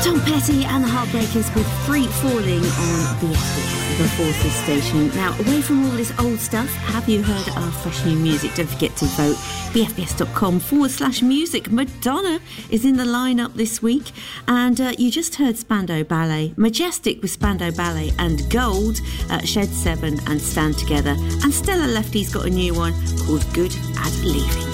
Tom Petty and the Heartbreakers with Free Falling on BFBS, the Forces station. Now, away from all this old stuff, have you heard our fresh new music? Don't forget to vote bfbs.com/music. Madonna is in the lineup this week, and you just heard Spandau Ballet, Majestic with Spandau Ballet, and Gold, Shed 7 and Stand Together. And Stella Lefty's got a new one called Good at Leaving.